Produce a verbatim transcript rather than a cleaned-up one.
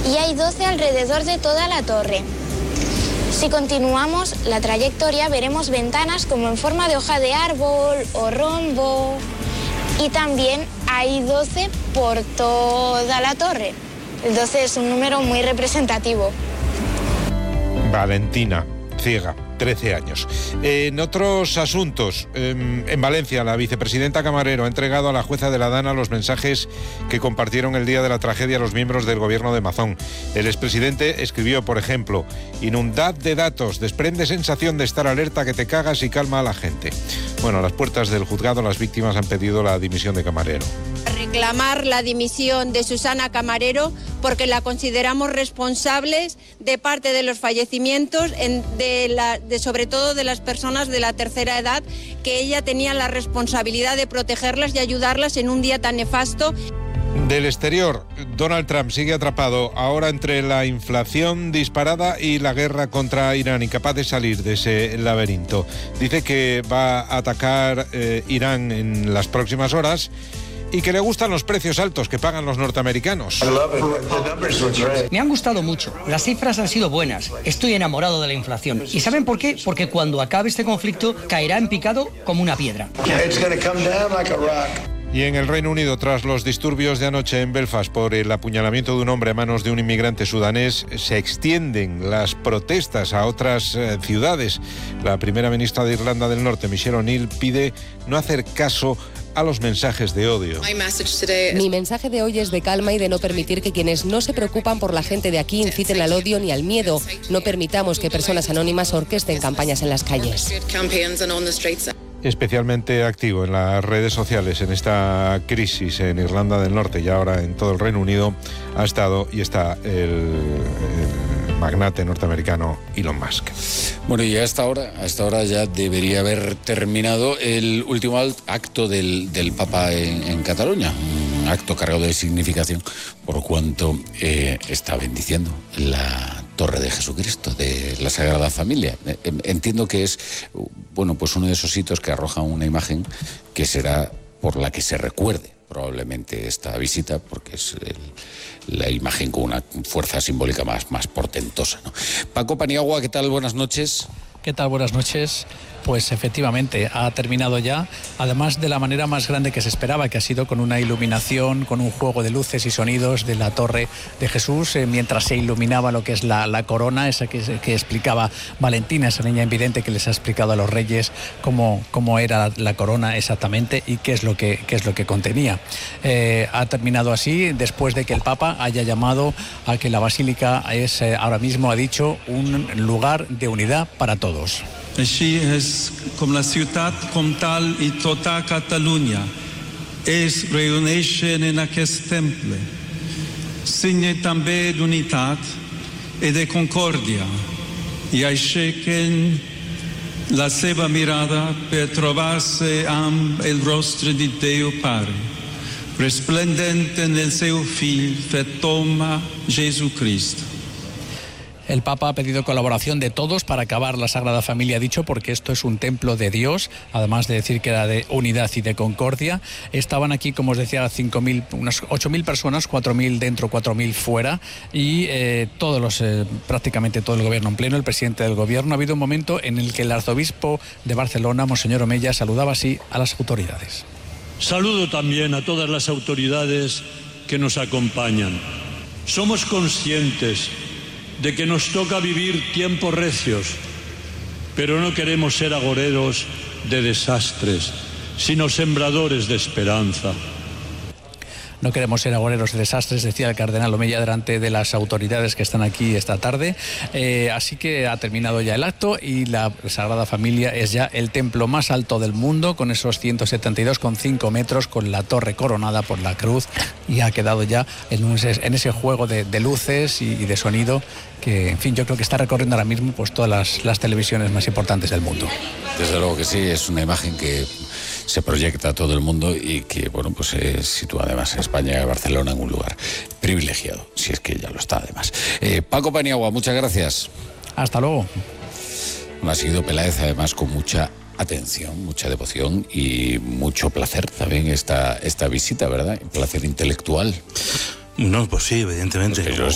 y hay doce alrededor de toda la torre. Si continuamos la trayectoria veremos ventanas como en forma de hoja de árbol o rombo y también hay doce por toda la torre. El doce es un número muy representativo. Valentina, ciega, trece años. En otros asuntos, en Valencia, la vicepresidenta Camarero ha entregado a la jueza de la Dana los mensajes que compartieron el día de la tragedia los miembros del gobierno de Mazón. El expresidente escribió, por ejemplo, inundad de datos, desprende sensación de estar alerta que te cagas y calma a la gente. Bueno, a las puertas del juzgado las víctimas han pedido la dimisión de Camarero. Reclamar la dimisión de Susana Camarero porque la consideramos responsables de parte de los fallecimientos en, de, la, de sobre todo de las personas de la tercera edad, que ella tenía la responsabilidad de protegerlas y ayudarlas en un día tan nefasto. Del exterior, Donald Trump sigue atrapado ahora entre la inflación disparada y la guerra contra Irán, incapaz de salir de ese laberinto. Dice que va a atacar eh, Irán en las próximas horas y que le gustan los precios altos que pagan los norteamericanos. Me han gustado mucho, las cifras han sido buenas, estoy enamorado de la inflación. ¿Y saben por qué? Porque cuando acabe este conflicto caerá en picado como una piedra. Y en el Reino Unido, tras los disturbios de anoche en Belfast por el apuñalamiento de un hombre a manos de un inmigrante sudanés, se extienden las protestas a otras eh, ciudades. La primera ministra de Irlanda del Norte, Michelle O'Neill, pide no hacer caso a los mensajes de odio. Mi mensaje de hoy es de calma y de no permitir que quienes no se preocupan por la gente de aquí inciten al odio ni al miedo. No permitamos que personas anónimas orquesten campañas en las calles. Especialmente activo en las redes sociales en esta crisis en Irlanda del Norte y ahora en todo el Reino Unido ha estado y está el, el magnate norteamericano Elon Musk. Bueno, y a esta hora, a esta hora ya debería haber terminado el último acto del, del Papa en, en Cataluña, un acto cargado de significación por cuanto eh, está bendiciendo la Torre de Jesucristo, de la Sagrada Familia. Entiendo que es, bueno, pues uno de esos hitos que arroja una imagen que será por la que se recuerde probablemente esta visita, porque es el, la imagen con una fuerza simbólica más, más portentosa, ¿no? Paco Paniagua, ¿qué tal? Buenas noches. ¿Qué tal? Buenas noches. Pues efectivamente, ha terminado ya, además de la manera más grande que se esperaba, que ha sido con una iluminación, con un juego de luces y sonidos de la Torre de Jesús, eh, mientras se iluminaba lo que es la, la corona, esa que, que explicaba Valentina, esa niña invidente que les ha explicado a los reyes cómo, cómo era la corona exactamente y qué es lo que, qué es lo que contenía. Eh, ha terminado así, después de que el Papa haya llamado a que la Basílica es, eh, ahora mismo ha dicho, un lugar de unidad para todos. Així és com la ciutat comtal i tota Catalunya es reuneixen en aquest temple. Signe també d'unitat i de concòrdia i aixequen la seva mirada per trobar-se amb el rostre de Déu Pare, resplendent en el seu fill fet home, Jesucristo. El Papa ha pedido colaboración de todos para acabar la Sagrada Familia, ha dicho, porque esto es un templo de Dios, además de decir que era de unidad y de concordia. Estaban aquí, como os decía, cinco mil, unas ocho mil personas, cuatro mil dentro, cuatro mil fuera, y eh, todos los, eh, prácticamente todo el gobierno en pleno, el presidente del gobierno. Ha habido un momento en el que el arzobispo de Barcelona, Monseñor Omeya, saludaba así a las autoridades. Saludo también a todas las autoridades que nos acompañan. Somos conscientes de que nos toca vivir tiempos recios, pero no queremos ser agoreros de desastres, sino sembradores de esperanza. No queremos ser agoreros de desastres, decía el cardenal Omeya delante de las autoridades que están aquí esta tarde. Eh, así que ha terminado ya el acto y la Sagrada Familia es ya el templo más alto del mundo, con esos ciento setenta y dos coma cinco metros, con la torre coronada por la cruz, y ha quedado ya en, un, en ese juego de, de luces y, y de sonido que, en fin, yo creo que está recorriendo ahora mismo pues todas las, las televisiones más importantes del mundo. Desde luego que sí, es una imagen que se proyecta a todo el mundo y que, bueno, pues se sitúa además en España y Barcelona en un lugar privilegiado, si es que ya lo está además. Eh, Paco Paniagua, muchas gracias. Hasta luego. Ha sido Peláez además con mucha atención, mucha devoción y mucho placer también esta, esta visita, ¿verdad? Placer intelectual. No, pues sí, evidentemente. Pero